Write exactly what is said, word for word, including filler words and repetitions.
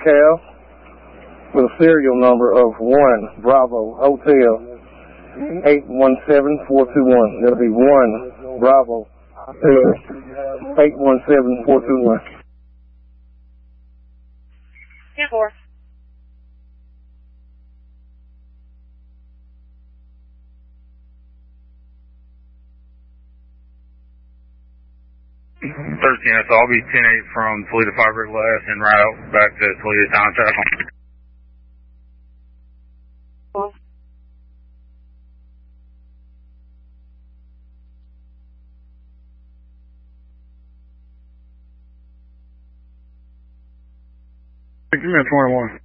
cab with a serial number of one Bravo Hotel eight one seven four two one. That'll be one Bravo Hotel eight one seven four two one. ten four. thirteen, so I'll be ten eight from Toledo Fiber Glass and route back to Toledo Town Tackle. Give me a twenty-one.